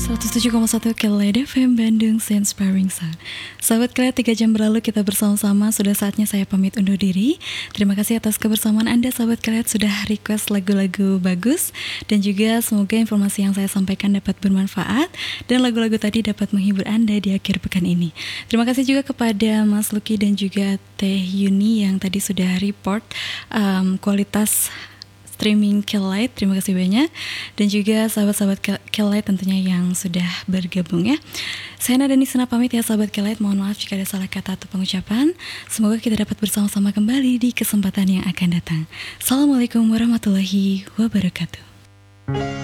107,1 Keled FM Bandung, Inspiring Sound. Sahabat Keled, 3 jam berlalu kita bersama-sama. Sudah saatnya saya pamit undur diri. Terima kasih atas kebersamaan Anda, sahabat Keled, sudah request lagu-lagu bagus. Dan juga semoga informasi yang saya sampaikan dapat bermanfaat dan lagu-lagu tadi dapat menghibur Anda di akhir pekan ini. Terima kasih juga kepada Mas Lucky dan juga Teh Yuni yang tadi sudah report kualitas streaming Kelite. Terima kasih banyak. Dan juga sahabat-sahabat Kelite tentunya yang sudah bergabung ya. Saya Nada Nisana pamit ya sahabat Kelite. Mohon maaf jika ada salah kata atau pengucapan. Semoga kita dapat bersama-sama kembali di kesempatan yang akan datang. Assalamualaikum warahmatullahi wabarakatuh.